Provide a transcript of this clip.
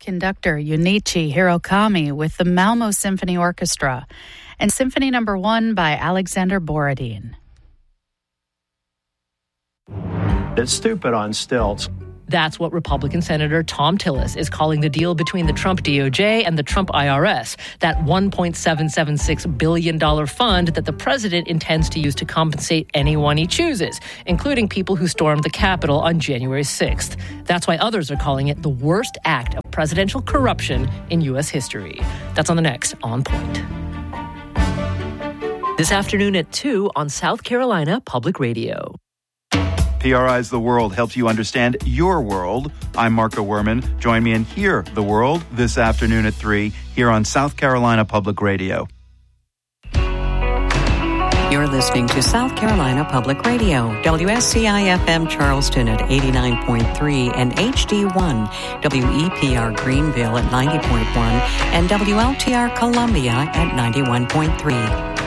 conductor Junichi Hirokami with the Malmo Symphony Orchestra, and Symphony No. 1 by Alexander Borodin. It's stupid on stilts. That's what Republican Senator Thom Tillis is calling the deal between the Trump DOJ and the Trump IRS, that $1.776 billion fund that the president intends to use to compensate anyone he chooses, including people who stormed the Capitol on January 6th. That's why others are calling it the worst act of presidential corruption in U.S. history. That's on the next On Point. This afternoon at 2 on South Carolina Public Radio. PRI's The World helps you understand your world. I'm Marco Werman. Join me in Hear the World this afternoon at 3 here on South Carolina Public Radio. You're listening to South Carolina Public Radio, WSCI-FM Charleston at 89.3 and HD1, WEPR Greenville at 90.1 and WLTR Columbia at 91.3.